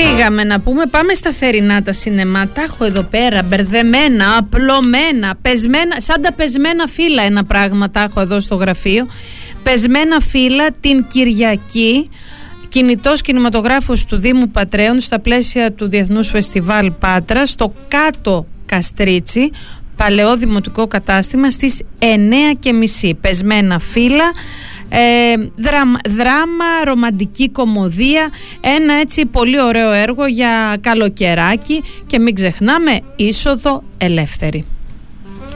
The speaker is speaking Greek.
Φύγαμε να πούμε, πάμε στα θερινά τα σινεμά. Τα έχω εδώ πέρα μπερδεμένα, απλωμένα, πεσμένα, σαν τα πεσμένα φύλλα ένα πράγμα τα έχω εδώ στο γραφείο. Πεσμένα φύλλα την Κυριακή. Κινητός κινηματογράφος του Δήμου Πατρέων στα πλαίσια του Διεθνούς Φεστιβάλ Πάτρα στο Κάτω Καστρίτσι, παλαιό δημοτικό κατάστημα, στις 9:30. Πεσμένα φύλλα, δράμα, ρομαντική κωμωδία, ένα έτσι πολύ ωραίο έργο για καλοκαιράκι και μην ξεχνάμε είσοδο ελεύθερη.